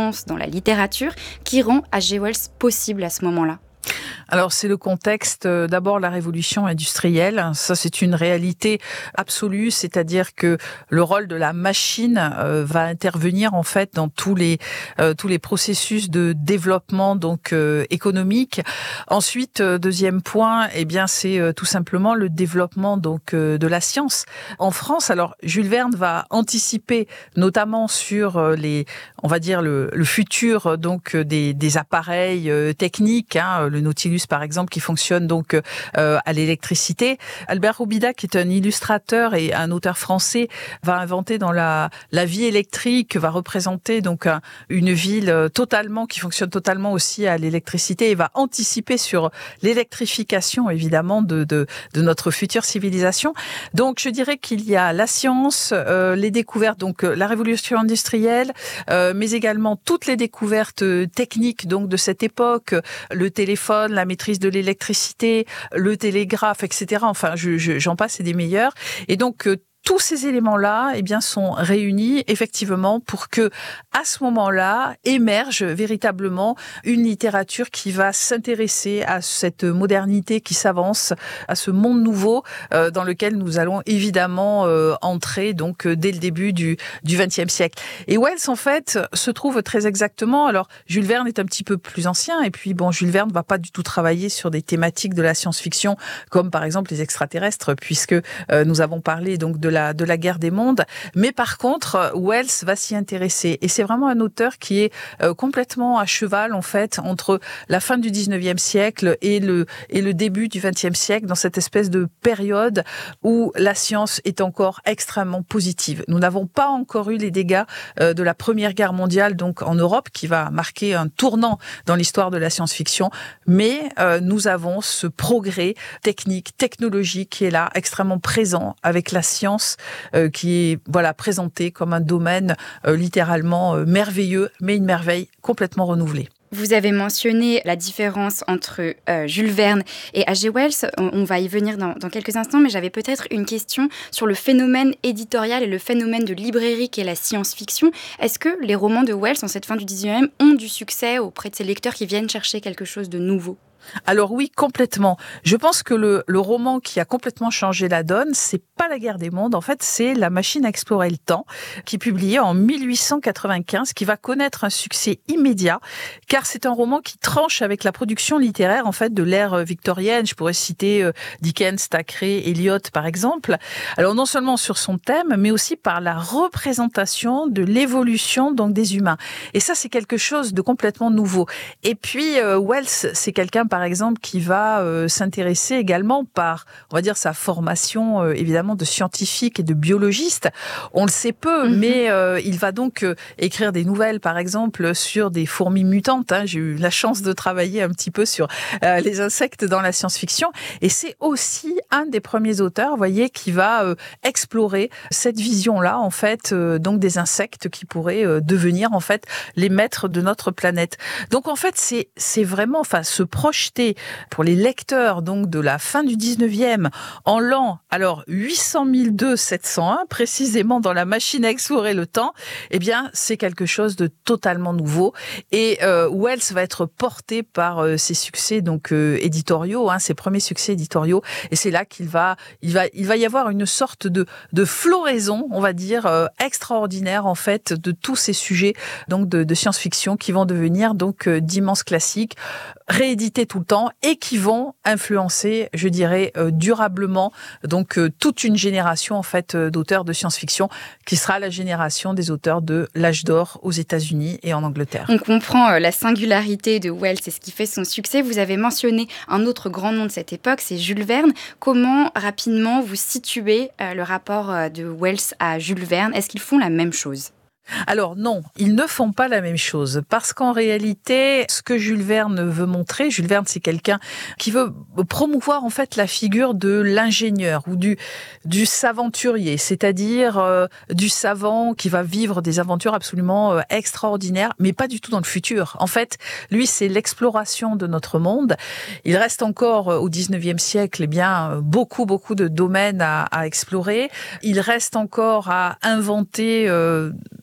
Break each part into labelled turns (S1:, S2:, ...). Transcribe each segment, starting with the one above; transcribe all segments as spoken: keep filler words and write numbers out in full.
S1: science dans la littérature qui rend H G. Wells possible à ce moment-là ?
S2: Alors, c'est le contexte, euh, d'abord la révolution industrielle. Ça, c'est une réalité absolue, c'est-à-dire que le rôle de la machine euh, va intervenir en fait dans tous les euh, tous les processus de développement donc euh, économique. Ensuite, euh, deuxième point, eh bien, c'est euh, tout simplement le développement donc euh, de la science en France. Alors, Jules Verne va anticiper notamment sur euh, les, on va dire le, le futur donc des des appareils euh, techniques, hein, le Nautilus par exemple, qui fonctionne donc euh, à l'électricité. Albert Robida, qui est un illustrateur et un auteur français, va inventer dans la la vie électrique, va représenter donc un, une ville totalement qui fonctionne totalement aussi à l'électricité et va anticiper sur l'électrification évidemment de de, de notre future civilisation. Donc je dirais qu'il y a la science, euh, les découvertes, donc la révolution industrielle, euh, mais également toutes les découvertes techniques donc de cette époque, le téléphone, la maîtrise de l'électricité, le télégraphe, et cetera. Enfin, je, je, j'en passe et des meilleurs. Et donc, euh, tous ces éléments-là, eh bien, sont réunis effectivement pour que, à ce moment-là, émerge véritablement une littérature qui va s'intéresser à cette modernité qui s'avance, à ce monde nouveau euh, dans lequel nous allons évidemment euh, entrer donc euh, dès le début du du vingtième siècle. Et Wells, en fait, se trouve très exactement. Alors, Jules Verne est un petit peu plus ancien, et puis bon, Jules Verne va pas du tout travailler sur des thématiques de la science-fiction comme par exemple les extraterrestres, puisque euh, nous avons parlé donc de la de la guerre des mondes, mais par contre Wells va s'y intéresser et c'est vraiment un auteur qui est euh, complètement à cheval en fait entre la fin du dix-neuvième siècle et le et le début du vingtième siècle, dans cette espèce de période où la science est encore extrêmement positive. Nous n'avons pas encore eu les dégâts euh, de la Première Guerre mondiale donc en Europe, qui va marquer un tournant dans l'histoire de la science-fiction, mais euh, nous avons ce progrès technique, technologique qui est là, extrêmement présent, avec la science Euh, qui est voilà présenté comme un domaine euh, littéralement euh, merveilleux, mais une merveille complètement renouvelée.
S1: Vous avez mentionné la différence entre euh, Jules Verne et H G. Wells. On, on va y venir dans, dans quelques instants, mais j'avais peut-être une question sur le phénomène éditorial et le phénomène de librairie qu'est la science-fiction. Est-ce que les romans de Wells en cette fin du dix-neuvième ont du succès auprès de ses lecteurs qui viennent chercher quelque chose de nouveau ?
S2: Alors oui, complètement. Je pense que le, le roman qui a complètement changé la donne, c'est pas La Guerre des mondes. En fait, c'est La machine à explorer le temps, qui est publié en mille huit cent quatre-vingt-quinze, qui va connaître un succès immédiat, car c'est un roman qui tranche avec la production littéraire en fait de l'ère victorienne. Je pourrais citer euh, Dickens, Thackeray, Eliot, par exemple. Alors non seulement sur son thème, mais aussi par la représentation de l'évolution donc des humains. Et ça, c'est quelque chose de complètement nouveau. Et puis euh, Wells, c'est quelqu'un par exemple qui va euh, s'intéresser également par, on va dire, sa formation euh, évidemment de scientifique et de biologiste. On le sait peu, mm-hmm. mais euh, il va donc euh, écrire des nouvelles, par exemple, sur des fourmis mutantes. Hein. J'ai eu la chance de travailler un petit peu sur euh, les insectes dans la science-fiction, et c'est aussi un des premiers auteurs, vous voyez, qui va euh, explorer cette vision-là, en fait, euh, donc des insectes qui pourraient euh, devenir en fait les maîtres de notre planète. Donc en fait, c'est c'est vraiment, enfin, se projeter pour les lecteurs donc de la fin du dix-neuvième en l'an alors huit cent mille deux sept cent un précisément dans La machine à explorer le temps, eh bien c'est quelque chose de totalement nouveau, et euh, Wells va être porté par euh, ses succès donc euh, éditoriaux, hein, ses premiers succès éditoriaux, et c'est là qu'il va il va il va y avoir une sorte de de floraison, on va dire euh, extraordinaire en fait de tous ces sujets donc de, de science-fiction qui vont devenir donc euh, d'immenses classiques réédités tout le temps et qui vont influencer, je dirais, euh, durablement donc euh, toute une génération en fait euh, d'auteurs de science-fiction qui sera la génération des auteurs de l'âge d'or aux États-Unis et en Angleterre.
S1: On comprend euh, la singularité de Wells et ce qui fait son succès. Vous avez mentionné un autre grand nom de cette époque, c'est Jules Verne. Comment rapidement vous situez euh, le rapport euh, de Wells à Jules Verne ? Est-ce qu'ils font la même chose ?
S2: Alors non, ils ne font pas la même chose, parce qu'en réalité, ce que Jules Verne veut montrer, Jules Verne c'est quelqu'un qui veut promouvoir en fait la figure de l'ingénieur ou du du s'aventurier, c'est-à-dire euh, du savant qui va vivre des aventures absolument euh, extraordinaires, mais pas du tout dans le futur. En fait, lui c'est l'exploration de notre monde. Il reste encore euh, au dix-neuvième siècle, eh bien euh, beaucoup beaucoup de domaines à, à explorer. Il reste encore à inventer euh,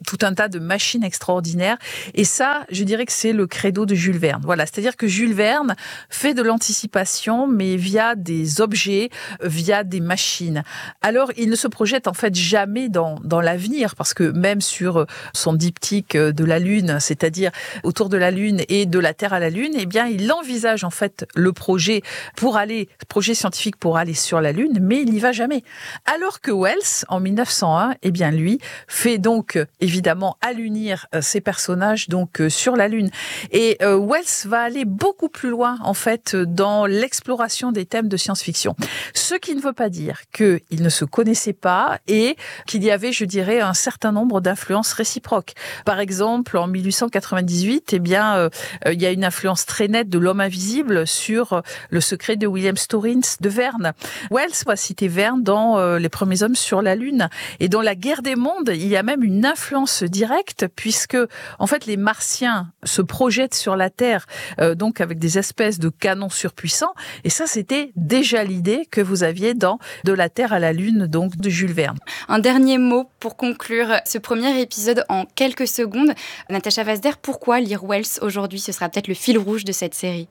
S2: tout un tas de machines extraordinaires. Et ça, je dirais que c'est le credo de Jules Verne. Voilà, c'est-à-dire que Jules Verne fait de l'anticipation, mais via des objets, via des machines. Alors, il ne se projette en fait jamais dans, dans l'avenir, parce que même sur son diptyque de la Lune, c'est-à-dire autour de la Lune et de la Terre à la Lune, eh bien, il envisage en fait le projet pour aller, projet scientifique pour aller sur la Lune, mais il n'y va jamais. Alors que Wells, en mille neuf cent un, eh bien, lui, fait donc évidemment allunir ses personnages donc sur la Lune. Et euh, Wells va aller beaucoup plus loin en fait dans l'exploration des thèmes de science-fiction. Ce qui ne veut pas dire qu'il ne se connaissait pas et qu'il y avait, je dirais, un certain nombre d'influences réciproques. Par exemple, en mille huit cent quatre-vingt-dix-huit, eh bien, euh, il y a une influence très nette de L'Homme invisible sur Le secret de William Storins de Verne. Wells va citer Verne dans euh, Les premiers hommes sur la Lune. Et dans La guerre des mondes, il y a même une influence directe puisque, en fait, les Martiens se projettent sur la Terre, euh, donc avec des espèces de canons surpuissants. Et ça, c'était déjà l'idée que vous aviez dans De la Terre à la Lune, donc de Jules Verne.
S1: Un dernier mot pour conclure ce premier épisode en quelques secondes. Natacha Vazder, pourquoi lire Wells aujourd'hui? Ce sera peut-être le fil rouge de cette série.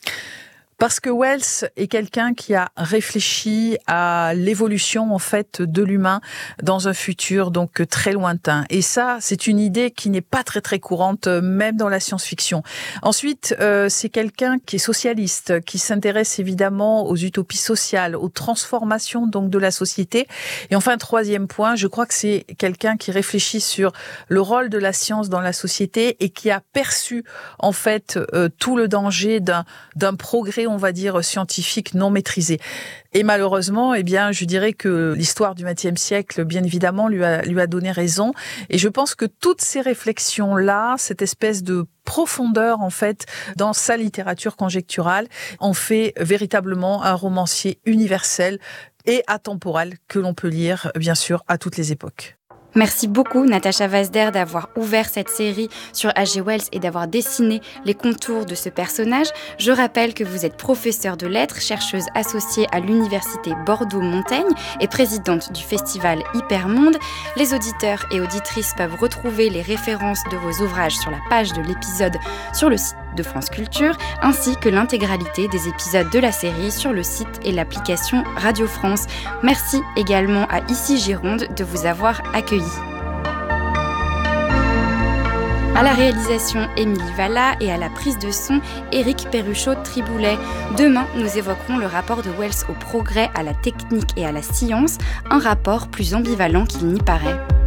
S2: Parce que Wells est quelqu'un qui a réfléchi à l'évolution en fait de l'humain dans un futur donc très lointain. Et ça, c'est une idée qui n'est pas très très courante, même dans la science-fiction. Ensuite, euh, c'est quelqu'un qui est socialiste, qui s'intéresse évidemment aux utopies sociales, aux transformations donc de la société. Et enfin, troisième point, je crois que c'est quelqu'un qui réfléchit sur le rôle de la science dans la société et qui a perçu en fait euh, tout le danger d'un d'un progrès, on va dire, scientifique non maîtrisé. Et malheureusement, eh bien, je dirais que l'histoire du vingtième siècle, bien évidemment, lui a, lui a donné raison. Et je pense que toutes ces réflexions-là, cette espèce de profondeur, en fait, dans sa littérature conjecturale, en fait véritablement un romancier universel et atemporel que l'on peut lire, bien sûr, à toutes les époques.
S1: Merci beaucoup Natacha Vazder d'avoir ouvert cette série sur H G Wells et d'avoir dessiné les contours de ce personnage. Je rappelle que vous êtes professeure de lettres, chercheuse associée à l'Université Bordeaux-Montaigne et présidente du festival Hypermonde. Les auditeurs et auditrices peuvent retrouver les références de vos ouvrages sur la page de l'épisode sur le site de France Culture, ainsi que l'intégralité des épisodes de la série sur le site et l'application Radio France. Merci également à Ici Gironde de vous avoir accueillis. À la réalisation, Émilie Valla et à la prise de son, Éric Perruchot-Triboulet. Demain, nous évoquerons le rapport de Wells au progrès, à la technique et à la science, un rapport plus ambivalent qu'il n'y paraît.